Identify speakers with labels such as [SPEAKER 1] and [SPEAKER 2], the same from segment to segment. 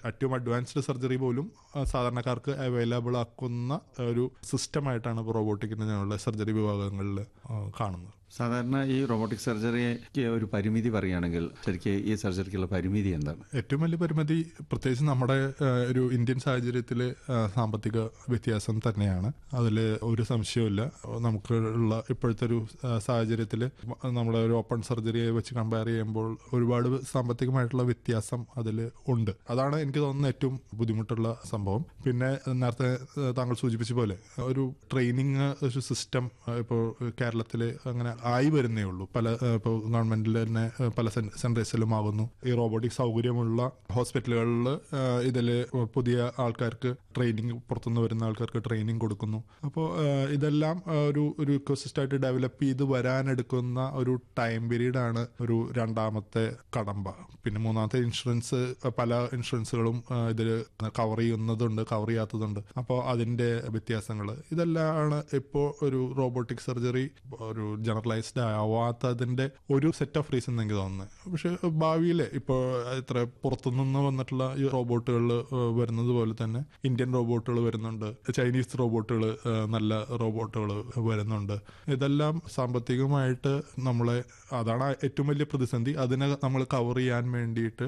[SPEAKER 1] ഏറ്റവും advanced surgery പോലും സാധാരണക്കാർക്ക് അവൈലബിൾ ആക്കുന്ന ഒരു സിസ്റ്റമായിട്ടാണ് ഇപ്പോൾ റോബോട്ടിക്കിന്റെ ഞങ്ങളുടെ സർജറി വിഭാഗങ്ങളിൽ കാണുന്നത്.
[SPEAKER 2] സാധാരണ ഈ റോബോട്ടിക് സർജറിക്ക് ഒരു പരിമിതി പറയുകയാണെങ്കിൽ ശരിക്കും ഈ സർജറിക്കുള്ള പരിമിതി എന്താണ്?
[SPEAKER 1] ഏറ്റവും വലിയ പരിമിതി പ്രത്യേകിച്ച് നമ്മുടെ ഒരു ഇന്ത്യൻ സാഹചര്യത്തിൽ സാമ്പത്തിക വ്യത്യാസം തന്നെയാണ്. അതിൽ ഒരു സംശയമില്ല. നമുക്കുള്ള ഇപ്പോഴത്തെ ഒരു സാഹചര്യത്തിൽ നമ്മുടെ ഒരു ഓപ്പൺ സർജറിയെ വെച്ച് കമ്പയർ ചെയ്യുമ്പോൾ ഒരുപാട് സാമ്പത്തികമായിട്ടുള്ള വ്യത്യാസം അതിൽ ഉണ്ട്. അതാണ് എനിക്ക് തോന്നുന്ന ഏറ്റവും ബുദ്ധിമുട്ടുള്ള സംഭവം. പിന്നെ നേരത്തെ താങ്കൾ സൂചിപ്പിച്ച പോലെ ഒരു ട്രെയിനിങ് ഒരു സിസ്റ്റം ഇപ്പോൾ കേരളത്തിൽ അങ്ങനെ ആയി വരുന്നേ ഉള്ളൂ. പല ഇപ്പോൾ ഗവൺമെന്റിൽ തന്നെ പല സെന്റേഴ്സിലും ആകുന്നു. ഈ റോബോട്ടിക് സൗകര്യമുള്ള ഹോസ്പിറ്റലുകളിൽ ഇതിൽ പുതിയ ആൾക്കാർക്ക് ട്രെയിനിങ്, പുറത്തുനിന്ന് വരുന്ന ആൾക്കാർക്ക് ട്രെയിനിങ് കൊടുക്കുന്നു. അപ്പോൾ ഇതെല്ലാം ഒരു ഇക്കോസിസ്റ്റമായിട്ട് ഡെവലപ്പ് ചെയ്ത് വരാനെടുക്കുന്ന ഒരു ടൈം പീരീഡാണ് ഒരു രണ്ടാമത്തെ കടമ്പ. പിന്നെ മൂന്നാമത്തെ ഇൻഷുറൻസ്, പല ഇൻഷുറൻസുകളും ഇതിൽ കവർ ചെയ്യുന്നതുണ്ട്, കവർ ചെയ്യാത്തതുണ്ട്. അപ്പോൾ അതിന്റെ വ്യത്യാസങ്ങൾ ഇതെല്ലാമാണ് ഇപ്പോൾ ഒരു റോബോട്ടിക് സർജറി ഒരു ജനറലൈസ്ഡ് ആവാത്തതിന്റെ ഒരു സെറ്റ് ഓഫ് റീസൺ എനിക്ക് തോന്നുന്നത്. പക്ഷെ ഭാവിയിൽ ഇപ്പോൾ ഇത്ര പുറത്തുനിന്ന് വന്നിട്ടുള്ള ഈ റോബോട്ടുകൾ വരുന്നത് പോലെ തന്നെ ഇന്ത്യൻ റോബോട്ടുകൾ വരുന്നുണ്ട്, ചൈനീസ് റോബോട്ടുകൾ, നല്ല റോബോട്ടുകൾ വരുന്നുണ്ട്. ഇതെല്ലാം സാമ്പത്തികമായിട്ട് നമ്മളെ, അതാണ് ഏറ്റവും വലിയ പ്രതിസന്ധി. അതിനെ നമ്മൾ കവർ ചെയ്യാൻ വേണ്ടിയിട്ട്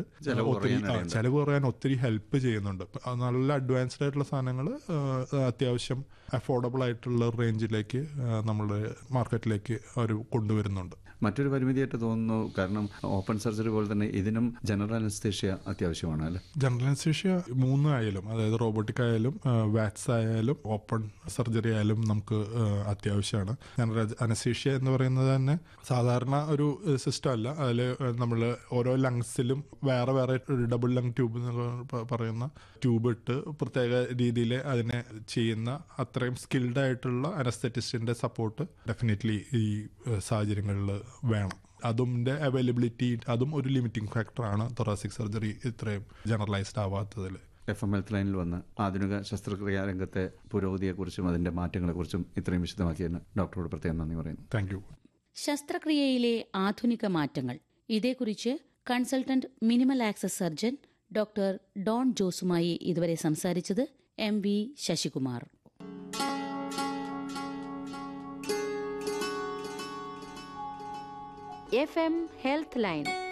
[SPEAKER 1] ചെലവ് കുറയാൻ ഒത്തിരി ഹെൽപ്പ് ചെയ്യുന്നുണ്ട്. നല്ല അഡ്വാൻസ്ഡ് ആയിട്ടുള്ള സാധനങ്ങൾ അത്യാവശ്യം അഫോർഡബിൾ ആയിട്ടുള്ള റേഞ്ചിലേക്ക് നമ്മുടെ മാർക്കറ്റിലേക്ക് അവർ കൊണ്ടുവരുന്നുണ്ട്.
[SPEAKER 2] മറ്റൊരു പരിമിതിയായിട്ട് തോന്നുന്നു, കാരണം ഓപ്പൺ സർജറി പോലെ തന്നെ ഇതിനും ജനറൽ അനസ്തേഷ്യ അത്യാവശ്യമാണ് അല്ലേ?
[SPEAKER 1] ജനറൽ അനസ്തേഷ്യ 3 ആയാലും, അതായത് റോബോട്ടിക് ആയാലും വാറ്റ്സ് ആയാലും ഓപ്പൺ സർജറി ആയാലും നമുക്ക് അത്യാവശ്യമാണ്. ജനറൽ അനസ്തേഷ്യ എന്ന് പറയുന്നത് തന്നെ സാധാരണ ഒരു സിസ്റ്റം അല്ല. അതിൽ നമ്മൾ ഓരോ ലങ്സിലും വേറെ വേറെ ഡബിൾ ലങ് ട്യൂബ് എന്ന് പറയുന്ന ട്യൂബ് ഇട്ട് പ്രത്യേക രീതിയിൽ അതിനെ ചെയ്യുന്ന അത്രയും സ്കിൽഡ് ആയിട്ടുള്ള അനസ്തെറ്റിസ്റ്റിന്റെ സപ്പോർട്ട് ഡെഫിനറ്റ്ലി ഈ സാഹചര്യങ്ങളിൽ വേണം. അതിന്റെ അവൈലബിലിറ്റി, അതും ഒരു ലിമിറ്റിംഗ് ഫാക്ടറാണ് തൊറാസിക് സർജറി ഇത്രയും ജനറലൈസ്ഡ് ആവാത്തതിൽ.
[SPEAKER 2] FM ഹെൽത്ത് ലൈനിൽ വന്ന് ആധുനിക ശസ്ത്രക്രിയാ രംഗത്തെ പുരോഗതിയെക്കുറിച്ചും അതിന്റെ മാറ്റങ്ങളെക്കുറിച്ചും ഇത്രയും വിശദമാക്കിയതിന് ഡോക്ടറോട് പ്രത്യേകം നന്ദി പറയുന്നു.
[SPEAKER 1] Thank you.
[SPEAKER 3] ശസ്ത്രക്രിയയിലെ ആധുനിക മാറ്റങ്ങൾ, ഇതേക്കുറിച്ച് consultant minimal access surgeon doctor Don ജോസുമായി ഇതുവരെ സംസാരിച്ചത് MV Sasikumar.
[SPEAKER 4] FM health line.